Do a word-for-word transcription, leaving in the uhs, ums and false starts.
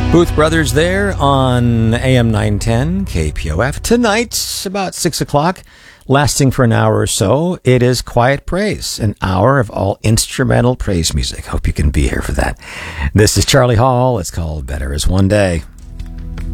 Booth Brothers there on A M nine ten K P O F. Tonight, about six o'clock, lasting for an hour or so, it is Quiet Praise, an hour of all instrumental praise music. Hope you can be here for that. This is Charlie Hall. It's called Better Is One Day.